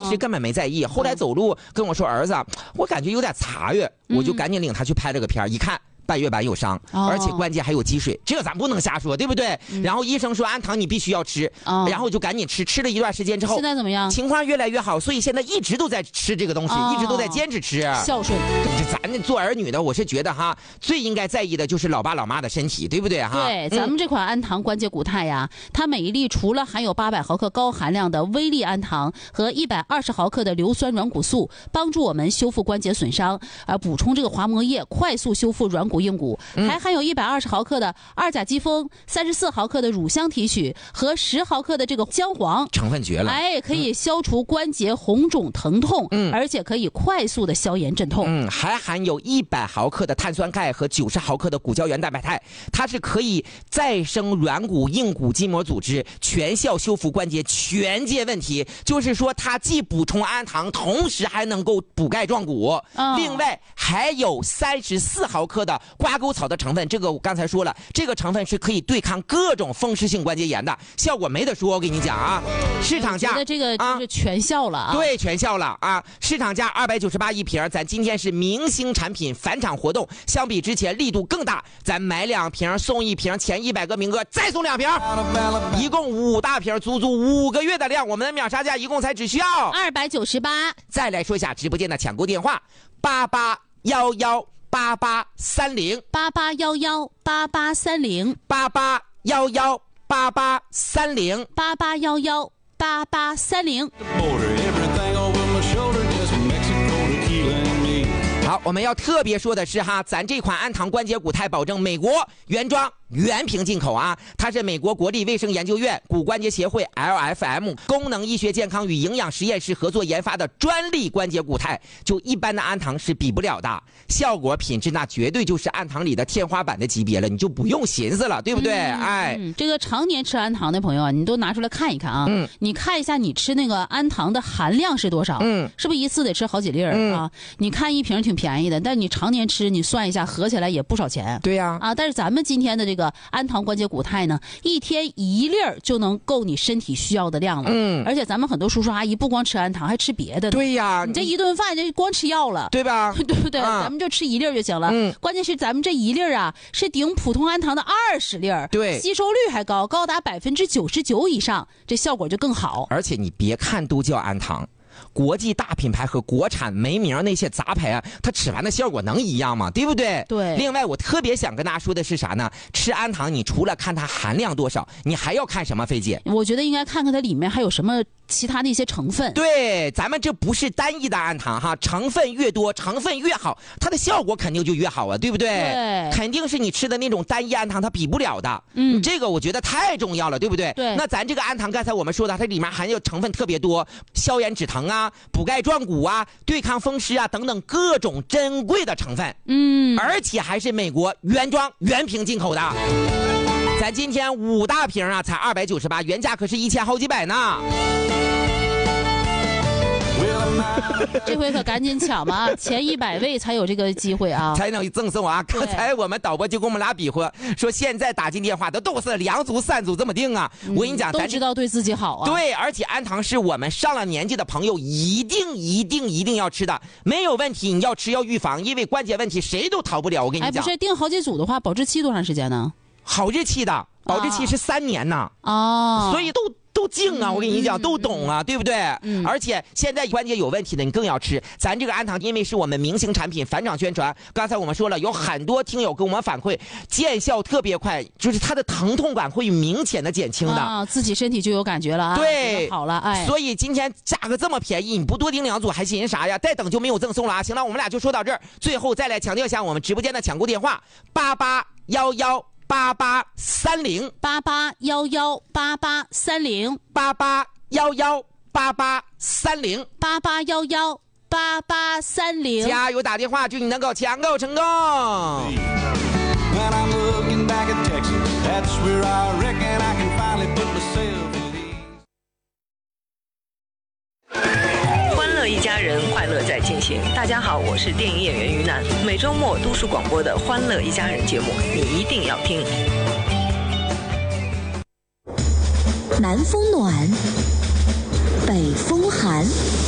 时根本没在意，后来走路跟我说儿子，我感觉有点残月，我就赶紧领他去拍了个片，一看。半月板有伤，而且关节还有积水，这个咱不能瞎说，对不对？然后医生说安糖你必须要吃，然后就赶紧吃，吃了一段时间之后， 现在怎么样？ 情况越来越好，所以现在一直都在吃这个东西，一直都在坚持吃。 孝顺。 咱做儿女的，我是觉得哈，最应该在意的就是老爸老妈的身体，对不对哈？ 对，咱们这款安糖关节骨肽呀，它每一粒除了含有800毫克高含量的微粒安糖和120毫克的硫酸软骨素，帮助我们修复关节损伤，补充这个滑膜液，快速修复软骨硬骨，还含有120毫克的二甲基酚、34毫克的乳香提取和10毫克的这个姜黄， 成分绝了。 可以消除关节红肿疼痛，而且可以快速的消炎镇痛。 还含有100毫克的碳酸钙和90毫克的骨胶原蛋白肽，它是可以再生软骨、硬骨筋膜组织，全效修复关节全界问题。就是说，它既补充氨糖，同时还能够补钙壮骨。另外还有34毫克的瓜沟草的成分，这个我刚才说了，这个成分是可以对抗各种风湿性关节炎的，效果没得说。我跟你讲啊，市场价这个就是全效了啊。 对，全效了啊！市场价298一瓶，咱今天是明星产品返场活动，相比之前力度更大，咱买2瓶送1瓶，前100个名额再送2瓶，一共5大瓶，足足5个月的量，我们的秒杀价一共才只需要 298。 再来说一下直播间的抢购电话：88118830 88118830 88118830 88118830。 好，我们要特别说的是哈，咱这款安糖关节骨肽保证美国原装原瓶进口啊，它是美国国立卫生研究院骨关节协会 LFM 功能医学健康与营养实验室合作研发的专利关节骨肽，就一般的安糖是比不了的，效果品质那绝对就是安糖里的天花板的级别了，你就不用寻思了，对不对？ 这个常年吃安糖的朋友啊，你都拿出来看一看啊，你看一下你吃那个安糖的含量是多少，是不是一次得吃好几粒啊？你看一瓶挺便宜的，但你常年吃，你算一下合起来也不少钱。 对呀， 但是咱们今天的这个安糖关节骨肽呢，一天1粒就能够你身体需要的量了。而且咱们很多叔叔阿姨不光吃安糖，还吃别的呢。 对呀， 你这一顿饭就光吃药了，对吧？ 对不对？咱们就吃1粒就行了。关键是咱们这1粒啊，是顶普通安糖的20粒， 对， 吸收率还高，高达99%以上，这效果就更好。 而且你别看都叫安糖，国际大品牌和国产没名那些杂牌啊，它吃完的效果能一样吗？对不对？ 对。 另外，我特别想跟大家说的是啥呢？吃安糖，你除了看它含量多少，你还要看什么？菲姐， 我觉得应该看看它里面还有什么其他的一些成分。 对，咱们这不是单一的安糖哈，成分越多，成分越好，它的效果肯定就越好啊，对不对？ 对， 肯定是你吃的那种单一安糖它比不了的。这个我觉得太重要了，对不对？ 对。 那咱这个安糖，刚才我们说的，它里面含有成分特别多，消炎止疼啊，补钙壮骨啊，对抗风湿啊等等各种珍贵的成分。而且还是美国原装原瓶进口的。咱今天5大瓶啊，才298，原价可是1000好几百呢。 这回可赶紧抢吧，前100位才有这个机会啊， 才能赠送啊！刚才我们导播就跟我们俩比划，说现在打进电话的都是2组3组这么定啊！我跟你讲， 都知道对自己好啊。 对，而且安糖是我们上了年纪的朋友一定要吃的，没有问题。你要吃要预防，因为关节问题谁都逃不了。我跟你讲， 不是定好几组的话，保质期多长时间呢？ 好日期的，保质期是3年呢。所以都精啊，我跟你讲，都懂啊，对不对？而且现在关节有问题的，你更要吃。咱这个安糖，因为是我们明星产品，返场宣传。刚才我们说了，有很多听友跟我们反馈，见效特别快，就是它的疼痛感会明显的减轻的， 自己身体就有感觉了啊。 对， 好了， 所以今天价格这么便宜，你不多订2组还寻思啥呀？再等就没有赠送了啊！行了，我们俩就说到这儿。最后再来强调一下我们直播间的抢购电话：88118830 88118830 88118830 88118830， 加油打电话，祝你能够抢购成功。 欢乐一家人，快乐在进行。大家好，我是电影演员于南。每周末都市广播的《欢乐一家人》节目，你一定要听。 南风暖，北风寒。